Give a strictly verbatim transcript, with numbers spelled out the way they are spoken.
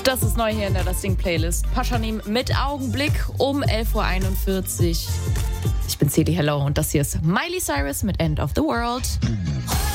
Das ist neu hier in der Das Ding-Playlist. Pashanim mit Augenblick um elf Uhr einundvierzig. Ich bin Cedi Hello und das hier ist Miley Cyrus mit End of the World.